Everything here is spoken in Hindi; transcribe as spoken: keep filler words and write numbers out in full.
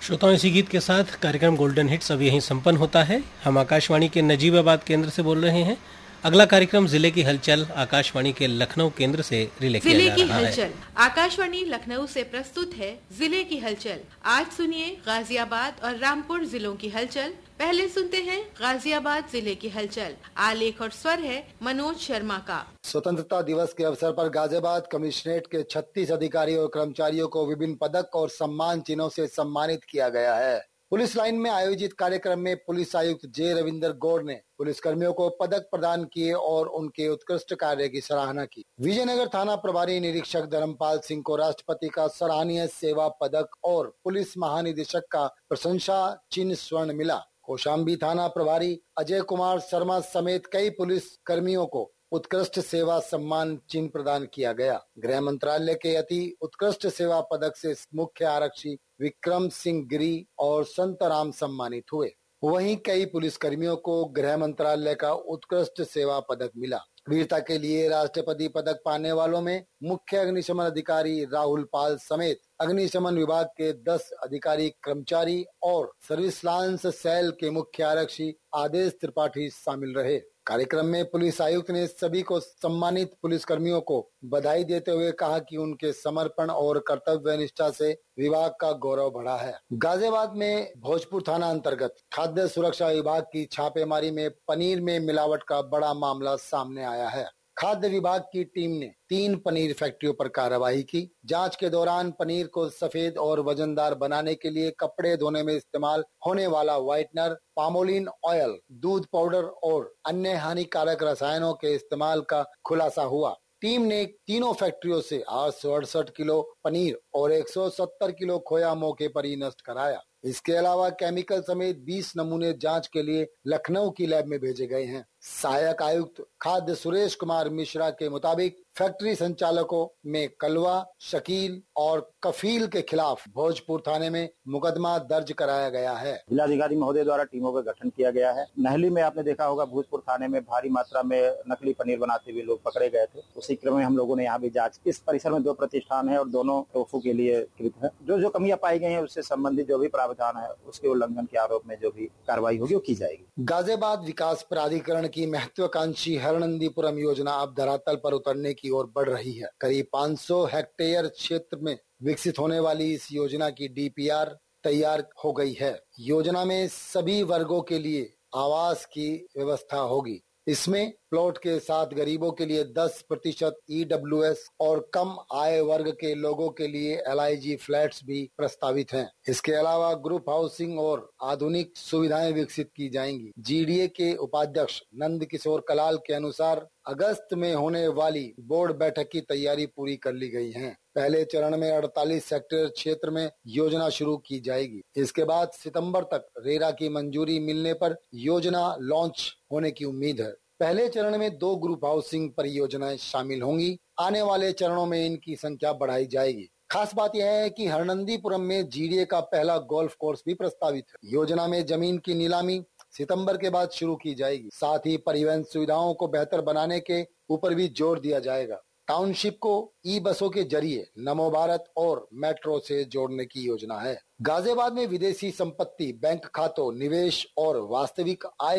श्रोताओं, इसी गीत के साथ कार्यक्रम गोल्डन हिट्स अब यहीं संपन्न होता है। हम आकाशवाणी के नजीबाबाद केंद्र से बोल रहे हैं। अगला कार्यक्रम जिले की हलचल आकाशवाणी के लखनऊ केंद्र से रिले किया जा रहा है। जिले की हलचल आकाशवाणी लखनऊ से प्रस्तुत है जिले की हलचल। आज सुनिए गाजियाबाद और रामपुर जिलों की हलचल। पहले सुनते हैं गाजियाबाद जिले की हलचल। आलेख और स्वर है मनोज शर्मा का। स्वतंत्रता दिवस के अवसर पर गाजियाबाद कमिश्नरेट के छत्तीस अधिकारियों और कर्मचारियों को विभिन्न पदक और सम्मान चिन्हों से सम्मानित किया गया है। पुलिस लाइन में आयोजित कार्यक्रम में पुलिस आयुक्त जे रविंदर गौड़ ने पुलिस कर्मियों को पदक प्रदान किए और उनके उत्कृष्ट कार्य की सराहना की। विजयनगर थाना प्रभारी निरीक्षक धर्मपाल सिंह को राष्ट्रपति का सराहनीय सेवा पदक और पुलिस महानिदेशक का प्रशंसा चिन्ह स्वर्ण मिला। कौशाम्बी थाना प्रभारी अजय कुमार शर्मा समेत कई पुलिस कर्मियों को उत्कृष्ट सेवा सम्मान चिन्ह प्रदान किया गया। गृह मंत्रालय के अति उत्कृष्ट सेवा पदक से मुख्य आरक्षी विक्रम सिंह गिरी और संतराम सम्मानित हुए। वहीं कई पुलिस कर्मियों को गृह मंत्रालय का उत्कृष्ट सेवा पदक मिला। वीरता के लिए राष्ट्रपति पदक पाने वालों में मुख्य अग्निशमन अधिकारी राहुल पाल समेत अग्निशमन विभाग के दस अधिकारी कर्मचारी और सर्विस लांस सेल के मुख्य आरक्षी आदेश त्रिपाठी शामिल रहे। कार्यक्रम में पुलिस आयुक्त ने सभी को सम्मानित पुलिस कर्मियों को बधाई देते हुए कहा कि उनके समर्पण और कर्तव्य निष्ठा से विभाग का गौरव बढ़ा है। गाजियाबाद में भोजपुर थाना अंतर्गत खाद्य सुरक्षा विभाग की छापेमारी में पनीर में मिलावट का बड़ा मामला सामने आया है। खाद्य विभाग की टीम ने तीन पनीर फैक्ट्रियों पर कार्रवाई की। जांच के दौरान पनीर को सफेद और वजनदार बनाने के लिए कपड़े धोने में इस्तेमाल होने वाला व्हाइटनर, पामोलिन ऑयल, दूध पाउडर और अन्य हानिकारक रसायनों के इस्तेमाल का खुलासा हुआ। टीम ने तीनों फैक्ट्रियों से आठ सौ अड़सठ किलो पनीर और एक सौ सत्तर किलो खोया मौके पर ही नष्ट कराया। इसके अलावा केमिकल समेत बीस नमूने जांच के लिए लखनऊ की लैब में भेजे गए हैं। सहायक आयुक्त खाद्य सुरेश कुमार मिश्रा के मुताबिक फैक्ट्री संचालकों में कलवा, शकील और कफील के खिलाफ भोजपुर थाने में मुकदमा दर्ज कराया गया है। जिलाधिकारी महोदय द्वारा टीमों का गठन किया गया है। नहली में आपने देखा होगा भोजपुर थाने में भारी मात्रा में नकली पनीर बनाते हुए लोग पकड़े गए थे। उसी क्रम में हम लोगों ने यहाँ भी जांच। इस परिसर में दो प्रतिष्ठान है और दोनों टोफू के लिए कृत है। जो जो कमियां पाई गई है उससे संबंधित जो भी प्रावधान है उसके उल्लंघन के आरोप में जो भी कार्रवाई होगी वो की जाएगी। गाजियाबाद विकास प्राधिकरण की महत्वाकांक्षी हरनंदीपुरम योजना अब धरातल पर उतरने की ओर बढ़ रही है। करीब पाँच सौ हेक्टेयर क्षेत्र में विकसित होने वाली इस योजना की डी पी आर तैयार हो गई है। योजना में सभी वर्गों के लिए आवास की व्यवस्था होगी। इसमें प्लॉट के साथ गरीबों के लिए दस प्रतिशत ई डब्ल्यू एस और कम आय वर्ग के लोगों के लिए एल आई जी फ्लैट्स भी प्रस्तावित हैं। इसके अलावा ग्रुप हाउसिंग और आधुनिक सुविधाएं विकसित की जाएंगी। जी डी ए के उपाध्यक्ष नंद किशोर कलाल के अनुसार अगस्त में होने वाली बोर्ड बैठक की तैयारी पूरी कर ली गई है। पहले चरण में अड़तालीस हेक्टेयर क्षेत्र में योजना शुरू की जाएगी। इसके बाद सितंबर तक रेरा की मंजूरी मिलने पर योजना लॉन्च होने की उम्मीद है। पहले चरण में दो ग्रुप हाउसिंग परियोजनाएं शामिल होंगी। आने वाले चरणों में इनकी संख्या बढ़ाई जाएगी। खास बात यह है कि हरनंदीपुरम में जी डी ए का पहला गोल्फ कोर्स भी प्रस्तावित है। योजना में जमीन की नीलामी सितंबर के बाद शुरू की जाएगी। साथ ही परिवहन सुविधाओं को बेहतर बनाने के ऊपर भी जोर दिया जाएगा। टाउनशिप को ई बसों के जरिए नमो भारत और मेट्रो से जोड़ने की योजना है। गाजियाबाद में विदेशी संपत्ति, बैंक खातों, निवेश और वास्तविक आय